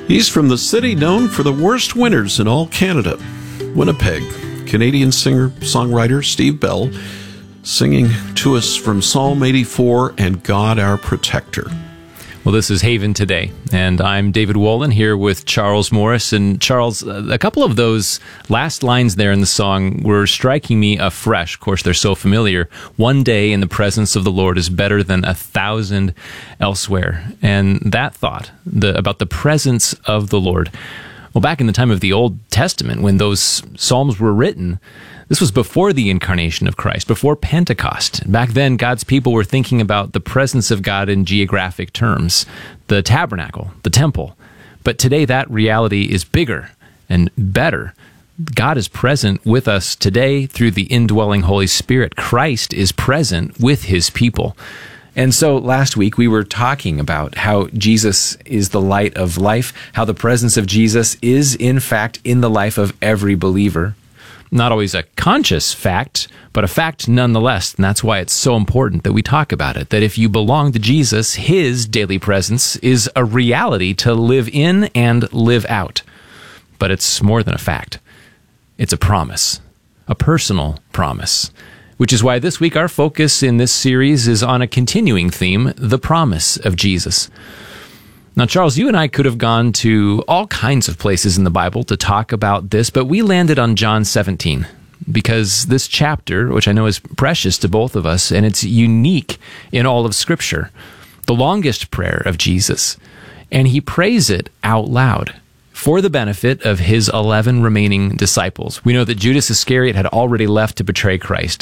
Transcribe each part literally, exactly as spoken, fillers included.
He's from the city known for the worst winters in all Canada, Winnipeg. Canadian singer-songwriter Steve Bell singing to us from Psalm eighty-four and God Our Protector. Well, this is Haven Today, and I'm David Wolin here with Charles Morris. And Charles, a couple of those last lines there in the song were striking me afresh. Of course, they're so familiar. One day in the presence of the Lord is better than a thousand elsewhere. And that thought the, about the presence of the Lord, well, back in the time of the Old Testament, when those Psalms were written, this was before the incarnation of Christ, before Pentecost. Back then, God's people were thinking about the presence of God in geographic terms, the tabernacle, the temple. But today, that reality is bigger and better. God is present with us today through the indwelling Holy Spirit. Christ is present with his people. And so last week we were talking about how Jesus is the light of life, how the presence of Jesus is in fact in the life of every believer. Not always a conscious fact, but a fact nonetheless. And that's why it's so important that we talk about it, that if you belong to Jesus, his daily presence is a reality to live in and live out. But it's more than a fact. It's a promise, a personal promise, which is why this week our focus in this series is on a continuing theme, the promise of Jesus. Now, Charles, you and I could have gone to all kinds of places in the Bible to talk about this, but we landed on John seventeen because this chapter, which I know is precious to both of us, and it's unique in all of Scripture, the longest prayer of Jesus, and he prays it out loud for the benefit of his eleven remaining disciples. We know that Judas Iscariot had already left to betray Christ.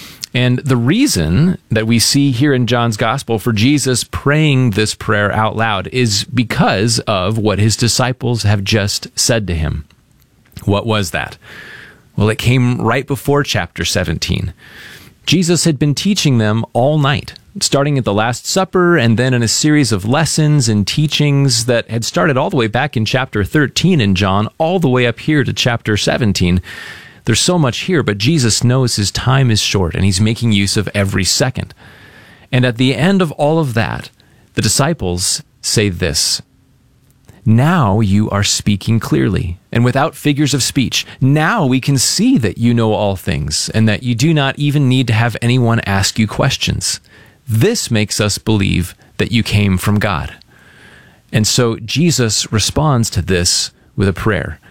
And the reason that we see here in John's Gospel for Jesus praying this prayer out loud is because of what his disciples have just said to him. What was that? Well, it came right before chapter seventeen. Jesus had been teaching them all night, starting at the Last Supper and then in a series of lessons and teachings that had started all the way back in chapter thirteen in John, all the way up here to chapter seventeen. There's so much here, but Jesus knows his time is short, and he's making use of every second. And at the end of all of that, the disciples say this: "Now you are speaking clearly and without figures of speech. Now we can see that you know all things and that you do not even need to have anyone ask you questions. This makes us believe that you came from God." And so Jesus responds to this with a prayer.